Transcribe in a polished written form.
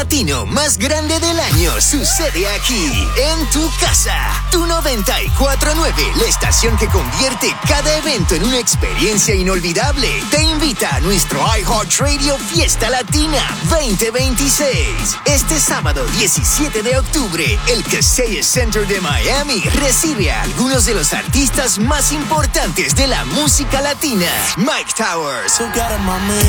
latino más grande del año sucede aquí, en tu casa. Tu 94.9, la estación que convierte cada evento en una experiencia inolvidable. Te invita a nuestro iHeartRadio Fiesta Latina 2026. Este sábado 17 de octubre, el Kaseya Center de Miami recibe a algunos de los artistas más importantes de la música latina. Mike Towers,